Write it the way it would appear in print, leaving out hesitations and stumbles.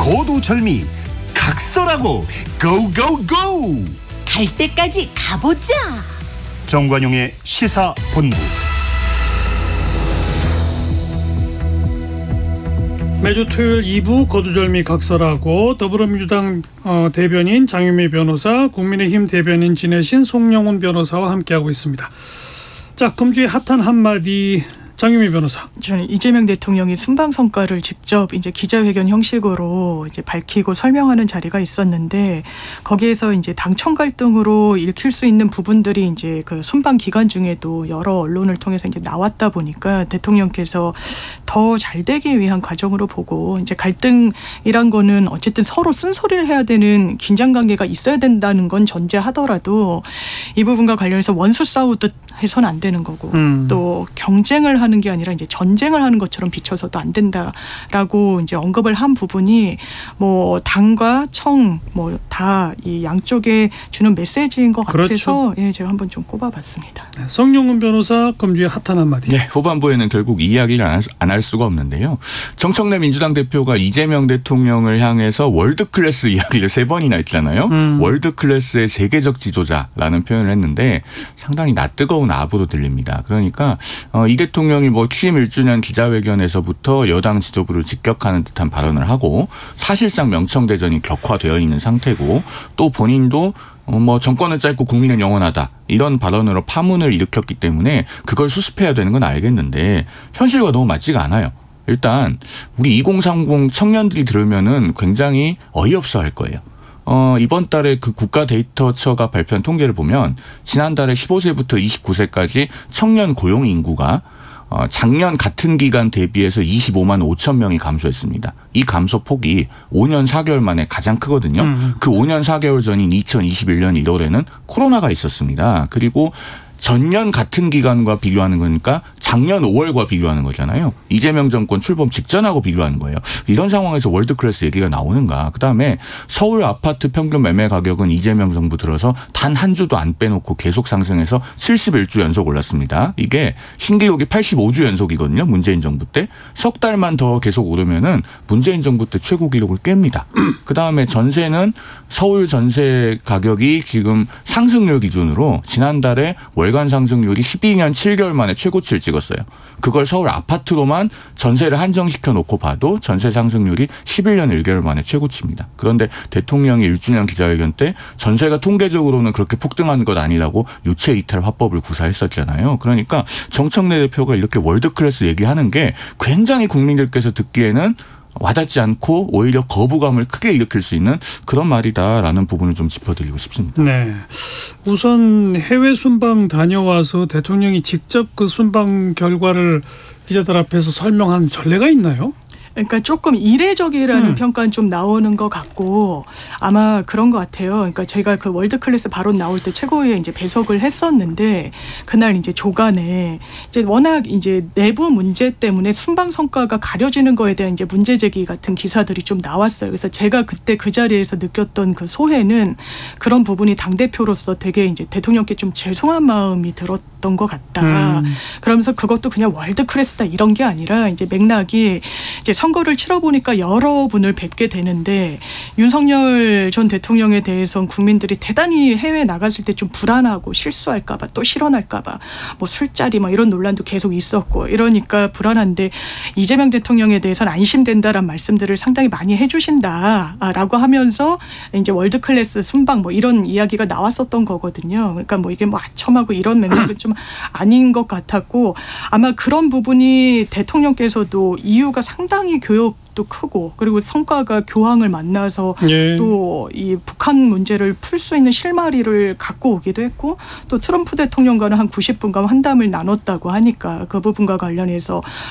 고두절미 각설하고 고고고! 갈 때까지 가보자. 정관용의 시사본부. 매주 토요일 2부 거두절미 각설하고 더불어민주당 대변인 장유미 변호사, 국민의힘 대변인 지내신 송영훈 변호사와 함께하고 있습니다. 자, 금주의 핫한 한마디 장유미 변호사. 저는 이재명 대통령이 순방 성과를 직접 이제 기자회견 형식으로 이제 밝히고 설명하는 자리가 있었는데, 거기에서 이제 당청 갈등으로 읽힐 수 있는 부분들이 이제 그 순방 기간 중에도 여러 언론을 통해서 이제 나왔다 보니까 대통령께서 더 잘 되기 위한 과정으로 보고, 이제 갈등이란 거는 어쨌든 서로 쓴소리를 해야 되는 긴장 관계가 있어야 된다는 건 전제하더라도 이 부분과 관련해서 원수 싸우듯 해서는 안 되는 거고, 또 경쟁을 하는 게 아니라 이제 전쟁을 하는 것처럼 비춰서도 안 된다라고 이제 언급을 한 부분이 뭐 당과 청 뭐 다 이 양쪽에 주는 메시지인 것 같아서 그렇죠. 예, 제가 한번 좀 꼽아봤습니다. 네, 성용훈 변호사, 금주의 핫한 한마디. 네, 후반부에는 결국 이 이야기를 안 할 수가 없는데요. 정청래 민주당 대표가 이재명 대통령을 향해서 월드클래스 이야기를 3번이나 했잖아요. 월드클래스의 세계적 지도자라는 표현을 했는데 상당히 낯뜨거운 아부로 들립니다. 그러니까 이 대통령이 뭐 취임 1주년 기자회견에서부터 여당 지도부를 직격하는 듯한 발언을 하고, 사실상 명청대전이 격화되어 있는 상태고, 또 본인도 뭐 정권은 짧고 국민은 영원하다 이런 발언으로 파문을 일으켰기 때문에 그걸 수습해야 되는 건 알겠는데 현실과 너무 맞지가 않아요. 일단 우리 2030 청년들이 들으면은 굉장히 어이없어 할 거예요. 이번 달에 그 국가데이터처가 발표한 통계를 보면 지난달에 15세부터 29세까지 청년 고용 인구가 작년 같은 기간 대비해서 25만 5천 명이 감소했습니다. 이 감소 폭이 5년 4개월 만에 가장 크거든요. 그 5년 4개월 전인 2021년 1월에는 코로나가 있었습니다. 그리고 전년 같은 기간과 비교하는 거니까 작년 5월과 비교하는 거잖아요. 이재명 정권 출범 직전하고 비교하는 거예요. 이런 상황에서 월드클래스 얘기가 나오는가. 그다음에 서울 아파트 평균 매매 가격은 이재명 정부 들어서 단 한 주도 안 빼놓고 계속 상승해서 71주 연속 올랐습니다. 이게 신기록이 85주 연속이거든요. 문재인 정부 때. 석 달만 더 계속 오르면은 문재인 정부 때 최고 기록을 깹니다. 그다음에 전세는 서울 전세 가격이 지금 상승률 기준으로 지난달에 월간 상승률이 12년 7개월 만에 최고치를 찍었어요. 그걸 서울 아파트로만 전세를 한정시켜 놓고 봐도 전세 상승률이 11년 1개월 만에 최고치입니다. 그런데 대통령이 1주년 기자회견 때 전세가 통계적으로는 그렇게 폭등하는 것 아니라고 유체 이탈 화법을 구사했었잖아요. 그러니까 정청래 대표가 이렇게 월드클래스 얘기하는 게 굉장히 국민들께서 듣기에는 와닿지 않고 오히려 거부감을 크게 일으킬 수 있는 그런 말이다라는 부분을 좀 짚어드리고 싶습니다. 네, 우선 해외 순방 다녀와서 대통령이 직접 그 순방 결과를 기자들 앞에서 설명한 전례가 있나요? 그러니까 조금 이례적이라는 평가는 좀 나오는 것 같고, 아마 그런 것 같아요. 그러니까 제가 그 월드클래스 발언 나올 때 최고위에 이제 배석을 했었는데, 그날 이제 조간에 이제 워낙 이제 내부 문제 때문에 순방 성과가 가려지는 거에 대한 이제 문제 제기 같은 기사들이 좀 나왔어요. 그래서 제가 그때 그 자리에서 느꼈던 그 소회는 그런 부분이 당대표로서 되게 이제 대통령께 좀 죄송한 마음이 들었던 것 같다. 그러면서 그것도 그냥 월드클래스다 이런 게 아니라 이제 맥락이 이제 선거를 치러보니까 여러분을 뵙게 되는데, 윤석열 전 대통령에 대해서는 국민들이 대단히 해외에 나갔을 때 좀 불안하고 실수할까 봐, 또 실언할까 봐, 뭐 술자리 막 이런 논란도 계속 있었고 이러니까 불안한데, 이재명 대통령에 대해서는 안심된다란 말씀들을 상당히 많이 해주신다라고 하면서 이제 월드클래스 순방 뭐 이런 이야기가 나왔었던 거거든요. 그러니까 뭐 이게 뭐 아첨하고 이런 맥락은 좀 아닌 것 같았고, 아마 그런 부분이 대통령께서도 이유가 상당히 교역도 크고, 그리고 성과가 교황을 만나서 또 이 북한 문제를 풀 수 있는 실마리를 갖고 오기도 했고, 또 트럼프 대통령과는 한 90분간 환담을 나눴다고 하니까 그 부분과 관련해서